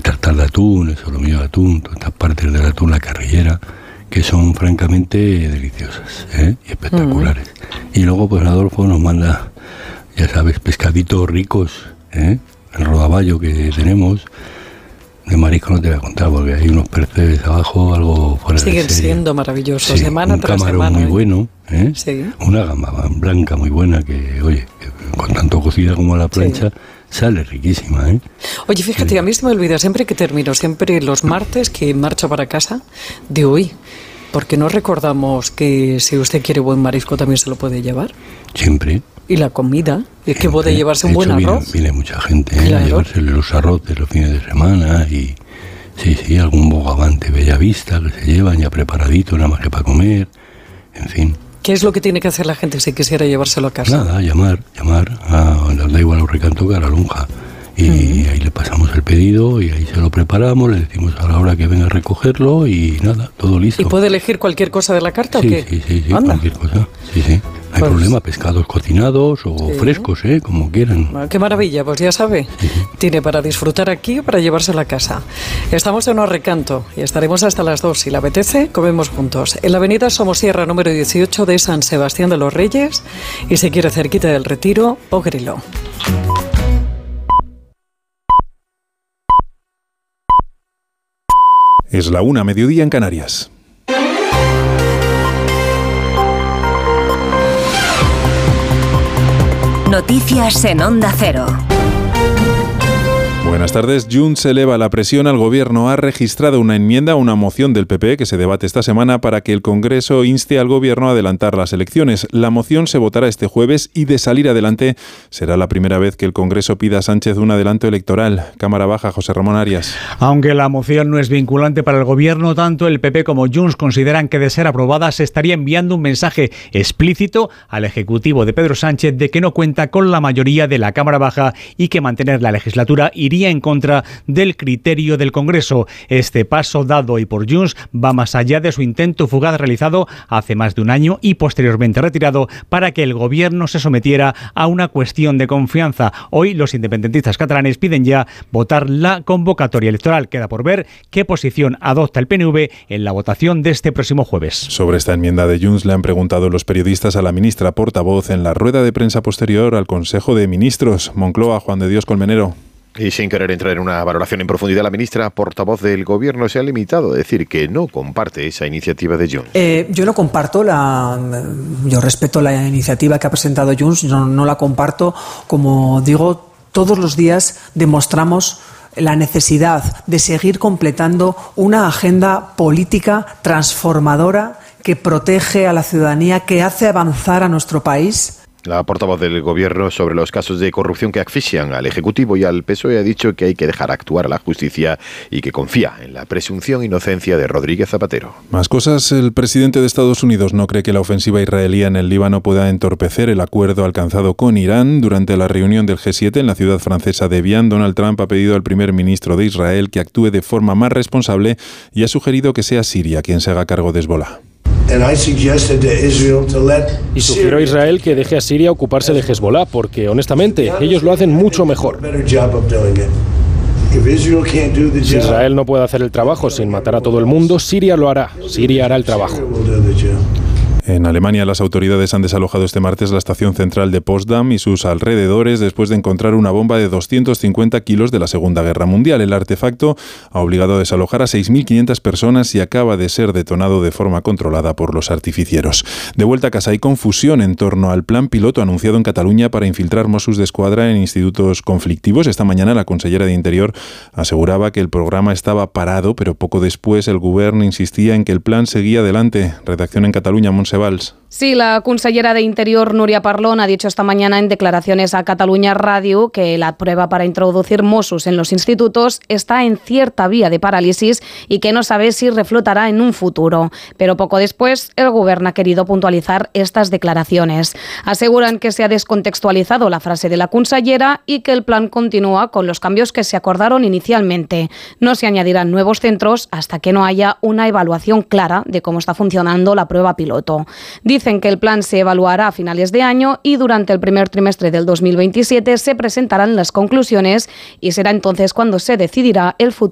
tartar de atún, el solomillo de atún, todas estas partes del atún, la carrillera, que son francamente deliciosas, y espectaculares. Y luego pues Adolfo nos manda, ya sabes, pescaditos ricos, el rodaballo que tenemos. De marisco no te voy a contar porque hay unos percebes abajo, algo fuera de serie. Siguen siendo maravillosos, sí, semana tras semana. Un camarón muy bueno, Sí. Una gamba blanca muy buena que, oye, que con tanto cocida como a la plancha, sale riquísima, Oye, fíjate, a mí se me olvida siempre que termino, siempre los martes que marcho para casa, de hoy, porque no recordamos que si usted quiere buen marisco también se lo puede llevar. Siempre. Y la comida, es que puede llevarse un buen arroz. Viene mucha gente a llevársele los arroces los fines de semana y sí, algún bogavante bellavista que se llevan ya preparadito, nada más que para comer, en fin. ¿Qué es lo que tiene que hacer la gente si quisiera llevárselo a casa? Nada, llamar, da igual a Recanto que a la lonja. Y ahí le pasamos el pedido y ahí se lo preparamos, le decimos a la hora que venga a recogerlo y nada, todo listo. ¿Y puede elegir cualquier cosa de la carta sí, o qué? Sí, cualquier cosa, sí. No hay problema, pescados cocinados o frescos, como quieran. Qué maravilla, pues ya sabe. Sí. Tiene para disfrutar aquí o para llevárselo a casa. Estamos en Recanto y estaremos hasta las 2. Si le apetece, comemos juntos. En la avenida Somosierra, número 18 de San Sebastián de los Reyes. Y si quiere cerquita del Retiro, Pogrelo. Es la 1:00, mediodía en Canarias. Noticias en Onda Cero. Buenas tardes. Junts eleva la presión al Gobierno. Ha registrado una enmienda a una moción del PP que se debate esta semana para que el Congreso inste al Gobierno a adelantar las elecciones. La moción se votará este jueves y, de salir adelante, será la primera vez que el Congreso pida a Sánchez un adelanto electoral. Cámara Baja, José Ramón Arias. Aunque la moción no es vinculante para el Gobierno, tanto el PP como Junts consideran que, de ser aprobada, se estaría enviando un mensaje explícito al Ejecutivo de Pedro Sánchez de que no cuenta con la mayoría de la Cámara Baja y que mantener la legislatura iría en contra del criterio del Congreso. Este paso dado hoy por Junts va más allá de su intento fugaz realizado hace más de un año y posteriormente retirado para que el Gobierno se sometiera a una cuestión de confianza. Hoy los independentistas catalanes piden ya votar la convocatoria electoral. Queda por ver qué posición adopta el PNV en la votación de este próximo jueves. Sobre esta enmienda de Junts le han preguntado los periodistas a la ministra portavoz en la rueda de prensa posterior al Consejo de Ministros. Moncloa, Juan de Dios Colmenero. Y sin querer entrar en una valoración en profundidad, la ministra portavoz del Gobierno se ha limitado a decir que no comparte esa iniciativa de Junts. Yo no comparto yo respeto la iniciativa que ha presentado Junts, no la comparto. Como digo, todos los días demostramos la necesidad de seguir completando una agenda política transformadora que protege a la ciudadanía, que hace avanzar a nuestro país. La portavoz del Gobierno sobre los casos de corrupción que asfixian al Ejecutivo y al PSOE ha dicho que hay que dejar actuar a la justicia y que confía en la presunción inocencia de Rodríguez Zapatero. Más cosas. El presidente de Estados Unidos no cree que la ofensiva israelí en el Líbano pueda entorpecer el acuerdo alcanzado con Irán. Durante la reunión del G7 en la ciudad francesa de Evian, Donald Trump ha pedido al primer ministro de Israel que actúe de forma más responsable y ha sugerido que sea Siria quien se haga cargo de Hezbolá. Y sugiero a Israel que deje a Siria ocuparse de Hezbolá, porque honestamente ellos lo hacen mucho mejor. Si Israel no puede hacer el trabajo sin matar a todo el mundo, Siria lo hará. Siria hará el trabajo. En Alemania, las autoridades han desalojado este martes la estación central de Potsdam y sus alrededores después de encontrar una bomba de 250 kilos de la Segunda Guerra Mundial. El artefacto ha obligado a desalojar a 6.500 personas y acaba de ser detonado de forma controlada por los artificieros. De vuelta a casa, hay confusión en torno al plan piloto anunciado en Cataluña para infiltrar Mossos d'Esquadra en institutos conflictivos. Esta mañana la consellera de Interior aseguraba que el programa estaba parado, pero poco después el Govern insistía en que el plan seguía adelante. Redacción en Cataluña, Montse Valls. Sí, la consellera de Interior, Núria Parlon, ha dicho esta mañana en declaraciones a Catalunya Radio que la prueba para introducir Mossos en los institutos está en cierta vía de parálisis y que no sabe si reflotará en un futuro. Pero poco después, el Govern ha querido puntualizar estas declaraciones. Aseguran que se ha descontextualizado la frase de la consellera y que el plan continúa con los cambios que se acordaron inicialmente. No se añadirán nuevos centros hasta que no haya una evaluación clara de cómo está funcionando la prueba piloto. Dicen que el plan se evaluará a finales de año y durante el primer trimestre del 2027 se presentarán las conclusiones y será entonces cuando se decidirá el futuro